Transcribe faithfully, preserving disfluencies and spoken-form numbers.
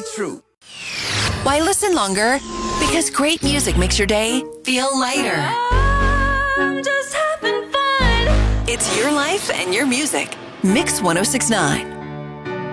true. Why listen longer? Because great music makes your day feel lighter. I'm just having fun. It's your life and your music. Mix one oh six point nine.